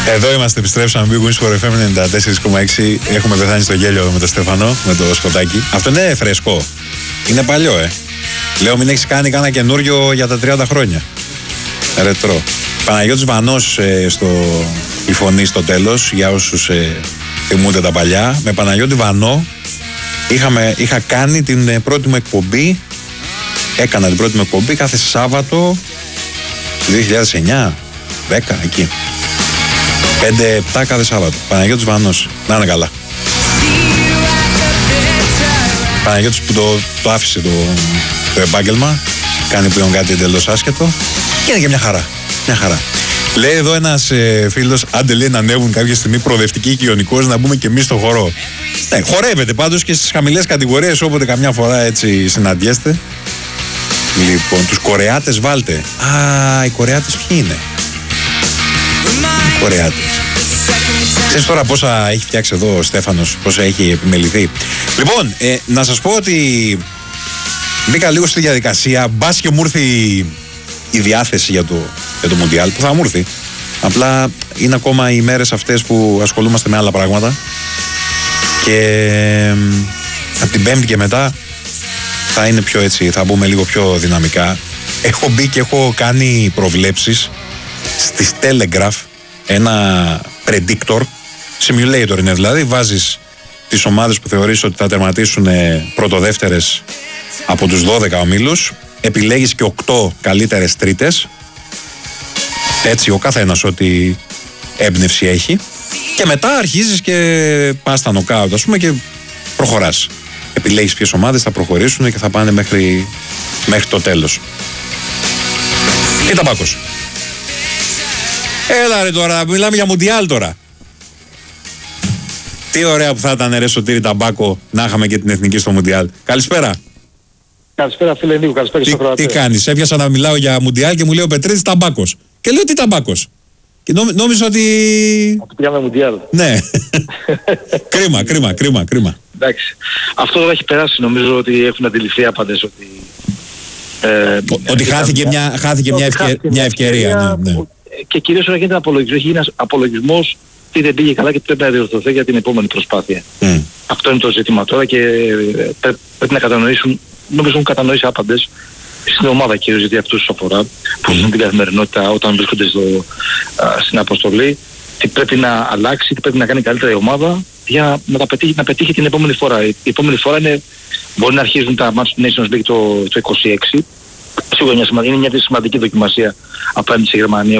Εδώ είμαστε, επιστρέψαμε. Big Wings for FM 94,6. Έχουμε πεθάνει στο γέλιο με τον Στέφανο, με το σκοτάκι. Αυτό είναι φρέσκο. Είναι παλιό, Λέω, μην έχεις κάνει κανένα καινούριο για τα 30 χρόνια. Ρετρό. Παναγιώτης Βανός η φωνή στο τέλος, για όσους θυμούνται τα παλιά. Με Παναγιώτη Βανό είχα κάνει την πρώτη μου εκπομπή. Έκανα την πρώτη μου εκπομπή κάθε Σάββατο 2009, 10, εκεί. 5-7 κάθε Σάββατο. Παναγιώτης Βανός. Να είναι καλά. Παναγιώτης που το άφησε το επάγγελμα. Κάνει πλέον κάτι εντελώς άσχετο. Και είναι και μια χαρά. Μια χαρά. Λέει εδώ ένας φίλος, άντε λέει να ανέβουν κάποια στιγμή προοδευτικοί και ιονικός, να μπούμε και εμείς στο χορό. Ναι, χορεύετε πάντως και στις χαμηλές κατηγορίες, όποτε καμιά φορά έτσι συναντιέστε. Λοιπόν, τους Κορεάτες βάλτε. Α, οι Κορεάτες ποιοι είναι? Οι Κορεάτες. Ξέρεις τώρα πόσα έχει φτιάξει εδώ ο Στέφανος, πόσα έχει επιμεληθεί. Λοιπόν, να σας πω ότι μπήκα λίγο στη διαδικασία, μπας και μου ήρθε η διάθεση για το Μουντιάλ, που θα μου έρθει. Απλά είναι ακόμα οι μέρες αυτές που ασχολούμαστε με άλλα πράγματα. Και από την Πέμπτη και μετά θα είναι πιο έτσι, θα μπούμε λίγο πιο δυναμικά. Έχω μπει και έχω κάνει προβλέψεις στις Telegraph, ένα predictor, simulator είναι δηλαδή, βάζεις τις ομάδες που θεωρείς ότι θα τερματίσουν πρώτο-δεύτερες από τους 12 ομίλους, επιλέγεις και 8 καλύτερες τρίτες, έτσι ο καθένας ό,τι έμπνευση έχει, και μετά αρχίζεις και πας στα νοκάουτ, ας πούμε, και προχωράς. Επιλέγεις ποιες ομάδες θα προχωρήσουν και θα πάνε μέχρι το τέλος. Και Ταμπάκος. Έλα ρε τώρα, μιλάμε για Μουντιάλ τώρα. Τι ωραία που θα ήταν ρε Σωτήρη Ταμπάκο να είχαμε και την εθνική στο Μουντιάλ. Καλησπέρα. Καλησπέρα φίλε Νίκο, καλησπέρα στο Κροατέ. Τι κάνεις, έπιασα να μιλάω για Μουντιάλ και μου λέει ο Πετρίδης Ταμπάκος. Και λέω τι Ταμπάκος. Και νόμιζα ότι... Ότι πήγαμε Μουντιάλ. Ναι. Κρίμα. Εντάξει. Αυτό τώρα έχει περάσει, νομίζω ότι έχουν αντιληφθεί άπαντες ότι... ότι χάθηκε μια ευκαιρία. Ναι. Και κυρίως όταν γίνεται απολογισμός, έχει γίνει ένας απολογισμός τι δεν πήγε καλά και πρέπει να διορθωθεί για την επόμενη προσπάθεια. Αυτό είναι το ζήτημα τώρα και πρέπει να κατανοήσουν, νομίζω έχουν κατανοήσει άπαντες στην ομάδα κυρίως, γιατί αυτούς τους αφορά, που ζουν την καθημερινότητα όταν βρίσκονται στην αποστολή, τι πρέπει να αλλάξει, τι πρέπει να κάνει καλύτερα η ομάδα για να πετύχει την επόμενη φορά. Η επόμενη φορά μπορεί να αρχίζουν τα Match Nations League το 26. Σίγουρα είναι μια σημαντική δοκιμασία απέναντι στη Γερμανία,